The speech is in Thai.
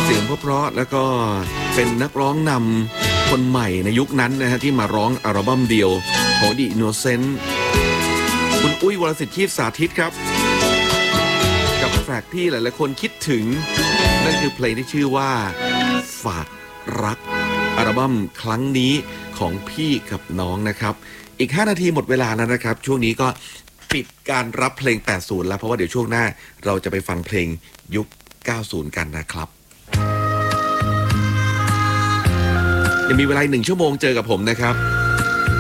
เสียงเพราะๆแล้วก็เป็นนักร้องนำคนใหม่ในยุคนั้นนะฮะที่มาร้องอัลบั้มเดียวของ The Innocents คุณอุ้ยวรสิทธิ์ชีพสาธิตครับกับแทร็กที่หลายๆคนคิดถึงนั่นคือเพลงที่ชื่อว่าฝากรักอัลบั้มครั้งนี้ของพี่กับน้องนะครับอีก5นาทีหมดเวลาแล้วนะครับช่วงนี้ก็ปิดการรับเพลง80แล้วเพราะว่าเดี๋ยวช่วงหน้าเราจะไปฟังเพลงยุค90กันนะครับยังมีเวลา1 ชั่วโมงเจอกับผมนะครับ